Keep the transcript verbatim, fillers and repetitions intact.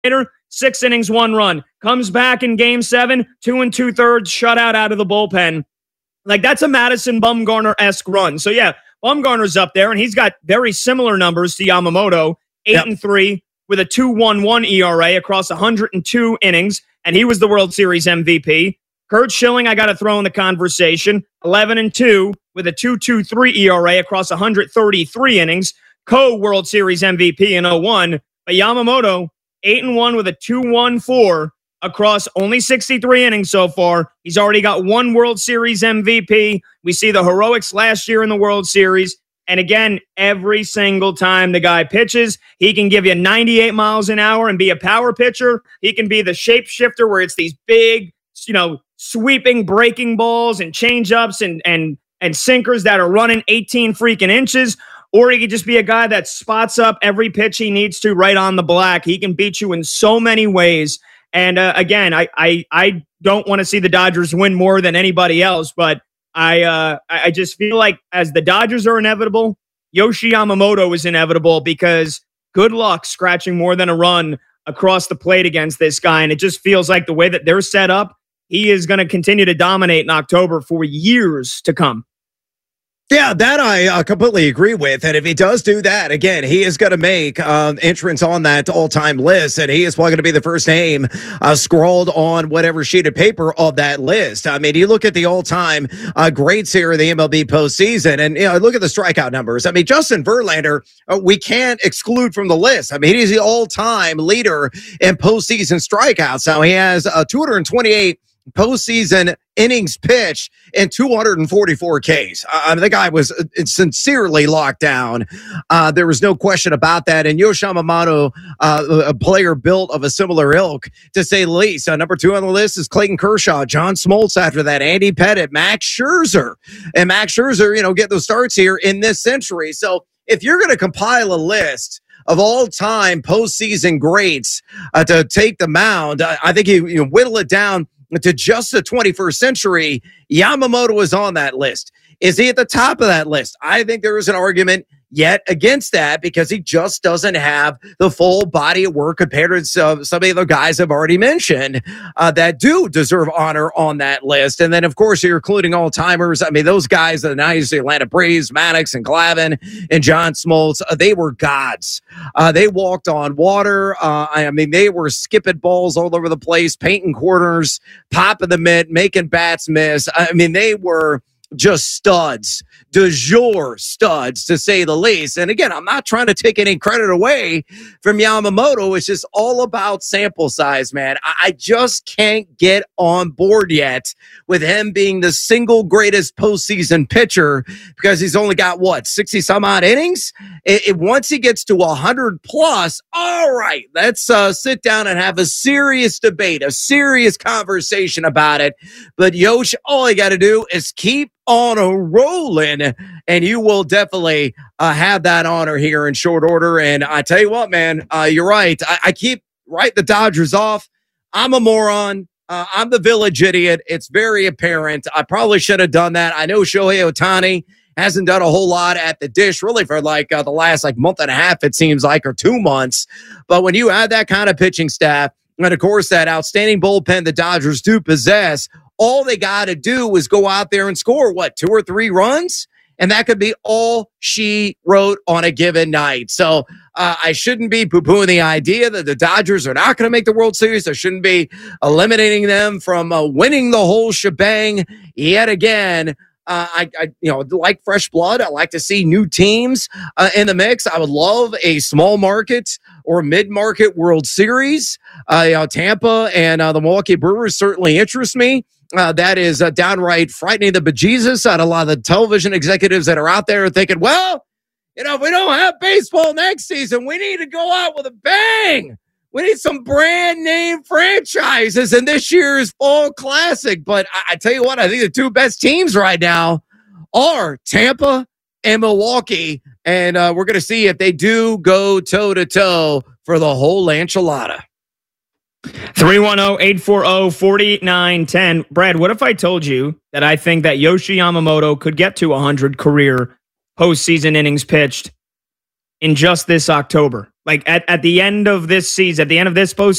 later, six innings, one run. Comes back in game seven, two and two thirds, shutout out of the bullpen. Like, that's a Madison Bumgarner-esque run. So, yeah, Bumgarner's up there, and he's got very similar numbers to Yamamoto, eight yep. and three with a two point one one E R A across one hundred two innings, and he was the World Series M V P. Kurt Schilling, I got to throw in the conversation, eleven and two with a two point two three E R A across one hundred thirty-three innings, co-World Series M V P in oh one. But Yamamoto, eight and one with a two point one four across only sixty-three innings so far. He's already got one World Series M V P. We see the heroics last year in the World Series. And again, every single time the guy pitches, he can give you ninety-eight miles an hour and be a power pitcher. He can be the shapeshifter where it's these big, you know, sweeping breaking balls and changeups and and and sinkers that are running eighteen freaking inches. Or he could just be a guy that spots up every pitch he needs to right on the black. He can beat you in so many ways. And uh, again, I I I don't want to see the Dodgers win more than anybody else, but I uh, I just feel like as the Dodgers are inevitable, Yoshi Yamamoto is inevitable, because good luck scratching more than a run across the plate against this guy. And it just feels like the way that they're set up, he is going to continue to dominate in October for years to come. Yeah, that I uh, completely agree with. And if he does do that, again, he is going to make um, entrance on that all-time list, and he is probably going to be the first name uh, scrawled on whatever sheet of paper of that list. I mean, you look at the all-time uh, greats here in the M L B postseason, and you know, look at the strikeout numbers. I mean, Justin Verlander, uh, we can't exclude from the list. I mean, he's the all-time leader in postseason strikeouts. Now, he has uh, two hundred twenty-eight postseason innings pitched in two hundred forty-four Ks. I mean, the guy was sincerely locked down. Uh, there was no question about that. And Yoshi Yamamoto, uh, a player built of a similar ilk, to say the least. Uh, number two on the list is Clayton Kershaw, John Smoltz after that, Andy Pettitte, Max Scherzer. And Max Scherzer, you know, get those starts here in this century. So if you're going to compile a list of all-time postseason greats uh, to take the mound, I, I think you, you whittle it down to just the twenty-first century. Yamamoto is on that list. Is he at the top of that list? I think there is an argument yet against that, because he just doesn't have the full body of work compared to some, some of the other guys I've already mentioned uh, that do deserve honor on that list. And then, of course, you're including all-timers. I mean, those guys, the nineties, the Atlanta Braves, Maddox and Glavine and John Smoltz, uh, they were gods. Uh, they walked on water. Uh, I mean, they were skipping balls all over the place, painting corners, popping the mitt, making bats miss. I mean, they were just studs, de jour studs, to say the least. And again, I'm not trying to take any credit away from Yamamoto. It's just all about sample size, man. I, I just can't get on board yet with him being the single greatest postseason pitcher, because he's only got, what, sixty some odd innings? It, it, once he gets to one hundred plus, all right, let's uh, sit down and have a serious debate, a serious conversation about it. But Yosh, all you got to do is keep on a rolling, and you will definitely uh, have that honor here in short order. And I tell you what, man, uh, you're right. I, I keep writing the Dodgers off. I'm a moron. Uh, I'm the village idiot. It's very apparent. I probably should have done that. I know Shohei Ohtani hasn't done a whole lot at the dish really for like uh, the last like month and a half, it seems like, or two months. But when you have that kind of pitching staff, and of course that outstanding bullpen the Dodgers do possess, all they got to do is go out there and score, what, two or three runs? And that could be all she wrote on a given night. So uh, I shouldn't be poo-pooing the idea that the Dodgers are not going to make the World Series. I shouldn't be eliminating them from uh, winning the whole shebang yet again. Uh, I, I, you know, like fresh blood. I like to see new teams uh, in the mix. I would love a small market or mid-market World Series. Uh, you know, Tampa and uh, the Milwaukee Brewers certainly interest me. Uh, that is uh, downright frightening the bejesus out of a lot of the television executives that are out there thinking, well, you know, if we don't have baseball next season, we need to go out with a bang. We need some brand name franchises in this year's Fall Classic. But I, I tell you what, I think the two best teams right now are Tampa and Milwaukee. And uh, we're going to see if they do go toe-to-toe for the whole enchilada. three one zero, eight four zero, four nine one zero. Brad, what if I told you that I think that Yoshi Yamamoto could get to one hundred career postseason innings pitched in just this October? Like at, at the end of this season, at the end of this postseason.